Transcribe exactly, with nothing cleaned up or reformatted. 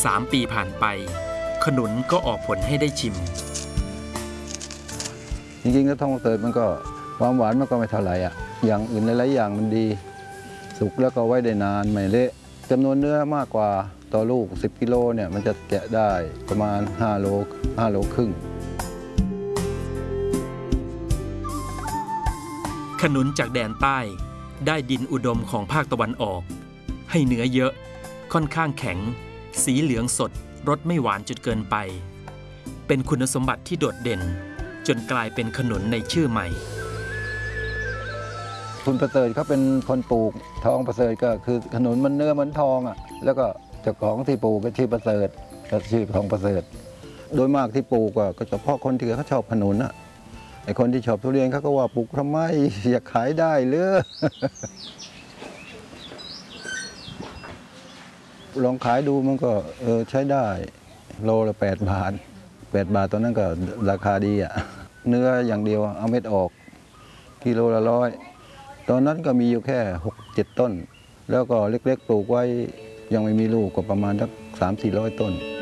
สามปีผ่านไปขนุนก็ออกผลให้ได้ชิมจริงๆแล้วทองประเสริฐมันก็ความหวานมันก็ไม่เท่าไหร่อ่ะอย่างอื่นหลายๆอย่างมันดีสุกแล้วก็ไว้ได้นานไม่เละจำนวนเนื้อมากกว่าต่อลูกสิบกิโลเนี่ยมันจะแกะได้ประมาณห้าโลห้าโลครึ่งขนุนจากแดนใต้ได้ดินอุดมของภาคตะวันออกให้เนื้อเยอะค่อนข้างแข็งสีเหลืองสดรสไม่หวานจนเกินไปเป็นคุณสมบัติที่โดดเด่นจนกลายเป็นขนุนในชื่อใหม่คุณประเสริฐเขาเป็นคนปลูกทองประเสริฐก็คือขนุนมันเนื้อมันทองอ่ะแล้วก็เจ้าของที่ปลูกก็ชื่อประเสริฐก็ชื่อทองประเสริฐโดยมากที่ปลูกก็เฉพาะคนที่เขาชอบขนุนอ่ะไอ้คนที่ชอบทุเรียนเขาก็ว่าปลูกทำไมอยากขายได้หรือลองขายดูมันก็เออใช้ได้โลละแปดบาทแปดบาทตอนนั้นก็ราคาดีอ่ะเนื้ออย่างเดียวเอาเม็ดออกกิโลละร้อยตอนนั้นก็มีอยู่แค่หกเจ็ดต้นแล้วก็เล็กๆปลูกไว้ยังไม่มีลูกก็ประมาณสักสามสี่ร้อยต้น